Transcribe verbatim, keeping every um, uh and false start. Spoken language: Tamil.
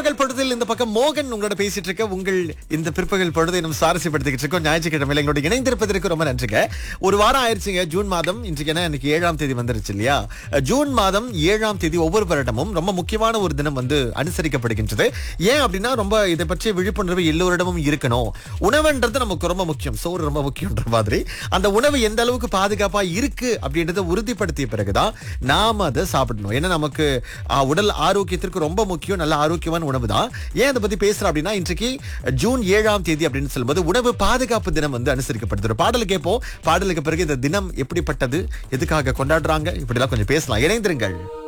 பிற்பகல் பொழுதில் இந்த பக்கம் மோகன் உங்களோட பேசிட்டு இருக்க. உங்கள் இந்த பிற்பகல் பொழுதை நம்ம சுவாரஸ்யப்படுத்திக்கிட்டு இருக்கோம். ஞாயிற்றுக்கிழமையில எங்களோட இணைந்திருப்பதற்கு ரொம்ப நன்றிங்க. ஒரு வாரம் ஆயிடுச்சுங்க. ஜூன் மாதம் இன்றைக்கு என்ன, இன்னைக்கு ஏழாம் தேதி வந்துருச்சு இல்லையா? ஜூன் மாதம் ஏழாம் தேதி ஒவ்வொரு வருடமும் ரொம்ப முக்கியமான ஒரு தினம் வந்து அனுசரிக்கப்படுகின்றது. ஏன் அப்படின்னா, ரொம்ப இதை பற்றிய விழிப்புணர்வு எல்லோரிடமும் இருக்கணும். உணவுன்றது நமக்கு ரொம்ப முக்கியம், சோறு ரொம்ப முக்கியன்ற மாதிரி அந்த உணவு எந்த அளவுக்கு பாதுகாப்பா இருக்கு அப்படின்றத உறுதிப்படுத்திய பிறகுதான் நாம அதை சாப்பிடணும். ஏன்னா நமக்கு ஆ, உடல் ஆரோக்கியத்திற்கு ரொம்ப முக்கியம் நல்ல ஆரோக்கியமான உணவு தான். ஏன் அதை பத்தி பேசுறோம் அப்படின்னா, இன்றைக்கு ஜூன் ஏழாம் தேதி அப்படின்னு சொல்லும்போது உணவு பாதுகாப்பு தினம் வந்து அனுசரிக்கப்படுது. ஒரு பாடல் கேட்போம். பாடலுக்கு பிறகு இந்த தினம் எப்படிப்பட்டது, எதுக்காக கொண்டாடுறாங்க, இப்படிலாம் கொஞ்சம் பேசலாம். இணைந்திருங்கள்.